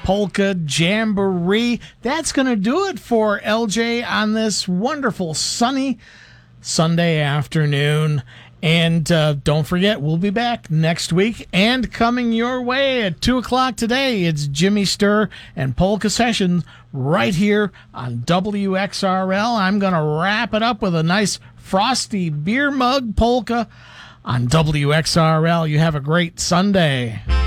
Polka Jamboree. That's going to do it for LJ on this wonderful sunny Sunday afternoon. And don't forget, we'll be back next week. And coming your way at 2 o'clock today, it's Jimmy Sturr and Polka Sessions right here on WXRL. I'm going to wrap it up with a nice frosty beer mug polka on WXRL. You have a great Sunday.